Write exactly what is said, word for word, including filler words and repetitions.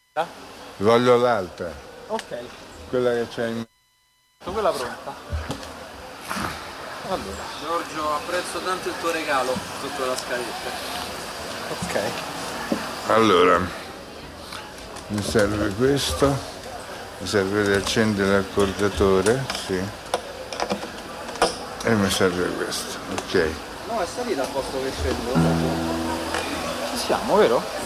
Voglio l'altra. Ok. Quella che c'è in... Quella pronta. Allora. Giorgio, apprezzo tanto il tuo regalo sotto la scaletta. Ok. Allora, mi serve questo, mi serve di accendere l'accordatore, sì. E mi serve questo, ok. No, è salita al posto che scendo. Ci siamo, vero?